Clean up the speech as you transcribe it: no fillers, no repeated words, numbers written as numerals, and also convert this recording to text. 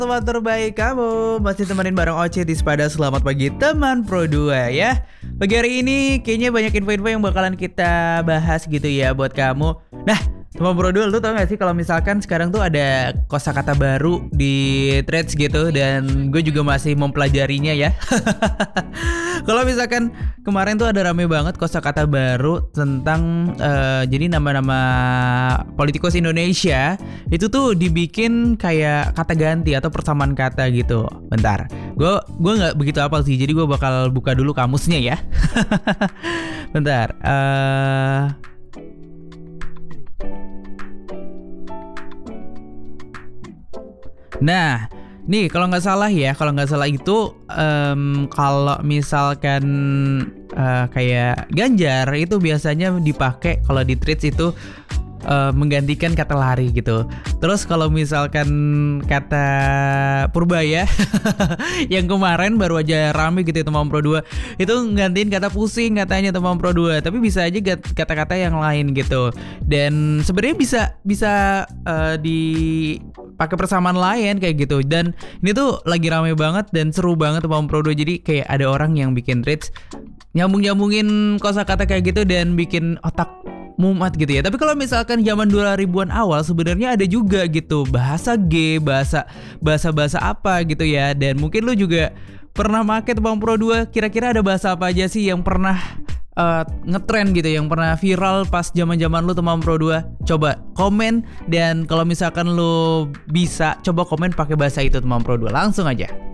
teman terbaik kamu. Masih temenin bareng Oce di Spada. Selamat pagi teman Pro 2 ya. Pagi hari ini kayaknya banyak info-info yang bakalan kita bahas gitu ya buat kamu. Nah, teman Pro 2, lu tau gak sih kalau misalkan sekarang tuh ada kosakata baru di Threads gitu. Dan gue juga masih mempelajarinya ya. Kalau misalkan kemarin tuh ada rame banget kosakata baru tentang jadi nama-nama politikus Indonesia itu tuh dibikin kayak kata ganti atau persamaan kata gitu. Bentar, gue nggak begitu hafal sih, jadi gue bakal buka dulu kamusnya ya. Bentar. Nah, nih kalau nggak salah itu kalau misalkan kayak Ganjar itu biasanya dipakai kalau di Threads itu menggantikan kata lari gitu. Terus kalau misalkan kata Purbaya yang kemarin baru aja rame gitu ya teman Pro 2, itu nggantiin kata pusing katanya teman Pro 2, tapi bisa aja kata-kata yang lain gitu. Dan sebenarnya bisa dipakai persamaan lain kayak gitu. Dan ini tuh lagi rame banget dan seru banget teman Pro 2. Jadi kayak ada orang yang bikin Threads nyambung-nyambungin kosakata kayak gitu dan bikin otak mumat gitu ya. Tapi kalau misalkan zaman 2000-an awal sebenarnya ada juga gitu bahasa G, bahasa apa gitu ya. Dan mungkin lu juga pernah make tuh Bang Pro 2. Kira-kira ada bahasa apa aja sih yang pernah ngetrend gitu, yang pernah viral pas zaman-zaman lu teman Pro 2? Coba komen, dan kalau misalkan lu bisa coba komen pakai bahasa itu teman Pro 2. Langsung aja.